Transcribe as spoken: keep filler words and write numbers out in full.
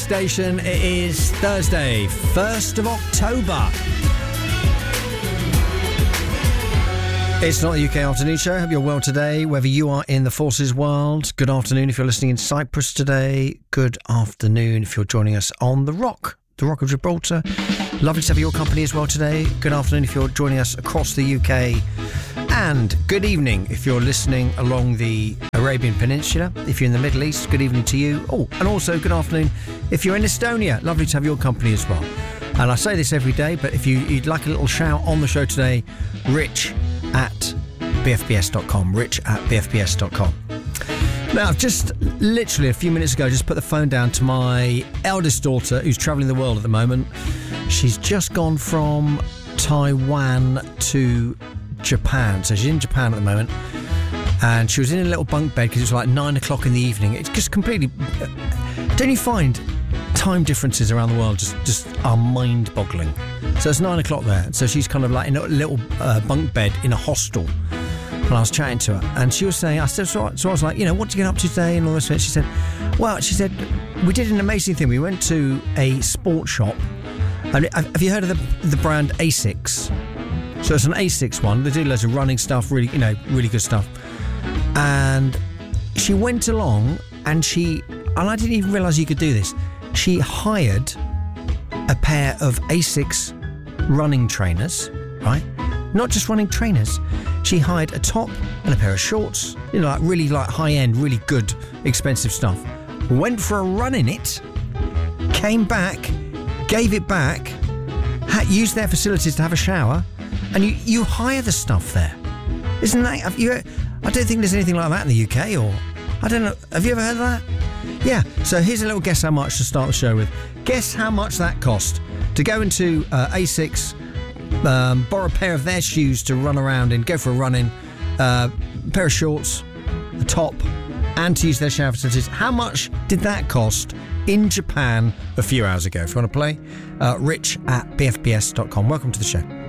station. It is Thursday, first of October. It's not the U K Afternoon Show. Hope you're well today, whether you are in the forces world. Good afternoon if you're listening in Cyprus today. Good afternoon if you're joining us on The Rock, The Rock of Gibraltar. Lovely to have your company as well today. Good afternoon if you're joining us across the U K. And good evening if you're listening along the Arabian Peninsula. If you're in the Middle East, good evening to you. Oh, and also good afternoon if you're in Estonia. Lovely to have your company as well. And I say this every day, but if you, you'd like a little shout on the show today, Rich at b f b s dot com. Rich at b f b s dot com. Now, I've just literally a few minutes ago just put the phone down to my eldest daughter who's travelling the world at the moment. She's just gone from Taiwan to Japan. So she's in Japan at the moment. And she was in a little bunk bed because it was like nine o'clock in the evening. It's just completely... Don't you find time differences around the world just, just are mind-boggling? So it's nine o'clock there. So she's kind of like in a little uh, bunk bed in a hostel. And I was chatting to her, and she was saying, I said, so, so I was like, you know, what did you get up to today? And all this. She said, well, she said, we did an amazing thing. We went to a sports shop. And have you heard of the the brand Asics? So it's an Asics one. They do loads of running stuff, really, you know, really good stuff. And she went along, and she, and I didn't even realise you could do this. She hired a pair of Asics running trainers, right? Not just running trainers. She hired a top and a pair of shorts, you know, like really like high-end, really good, expensive stuff. Went for a run in it, came back, gave it back, had, used their facilities to have a shower, and you, you hire the stuff there. Isn't that... Have you, I don't think there's anything like that in the U K, or... I don't know. Have you ever heard of that? Yeah. So here's a little guess how much to start the show with. Guess how much that cost to go into uh, Asics, um, borrow a pair of their shoes to run around in, go for a run in, uh, a pair of shorts, a top, and to use their shower facilities. How much did that cost in Japan a few hours ago? If you want to play, uh, rich at b f b s dot com. Welcome to the show.